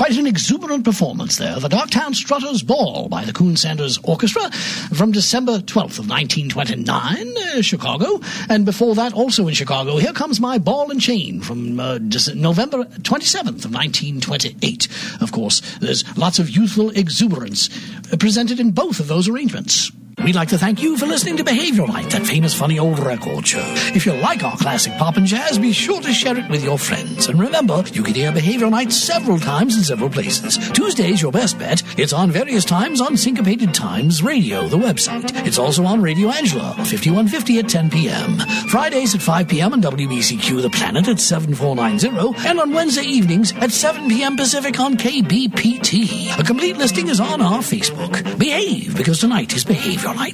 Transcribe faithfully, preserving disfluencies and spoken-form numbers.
quite an exuberant performance there. The Darktown Strutters Ball by the Coon Sanders Orchestra from December twelfth of nineteen twenty-nine, uh, Chicago. And before that, also in Chicago, Here Comes My Ball and Chain from uh, November twenty-seventh of nineteen twenty-eight. Of course, there's lots of youthful exuberance uh, presented in both of those arrangements. We'd like to thank you for listening to Behavioral Night, that famous funny old record show. If you like our classic pop and jazz, be sure to share it with your friends. And remember, you can hear Behavioral Night several times in several places. Tuesday's your best bet. It's on various times on Syncopated Times Radio, the website. It's also on Radio Angela, fifty-one fifty at ten p.m. Fridays at five p.m. on W B C Q The Planet at seven four nine zero. And on Wednesday evenings at seven p.m. Pacific on K B P T. A complete listing is on our Facebook. Behave, because tonight is Behavioral